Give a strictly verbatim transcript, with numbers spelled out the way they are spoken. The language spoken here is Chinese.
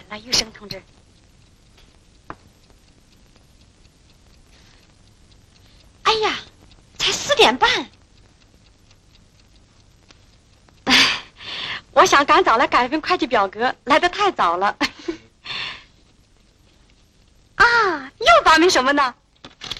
了，余生同志。哎呀，才四点半。哎，我想赶早来改份会计表格，来得太早了。啊，又发明什么呢？